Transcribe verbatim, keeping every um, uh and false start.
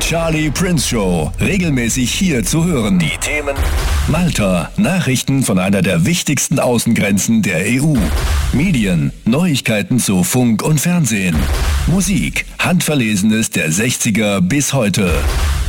Charlie Prince Show. Regelmäßig hier zu hören. Die Themen: Malta, Nachrichten von einer der wichtigsten Außengrenzen der E U. Medien, Neuigkeiten zu Funk und Fernsehen. Musik, Handverlesenes der sechziger bis heute.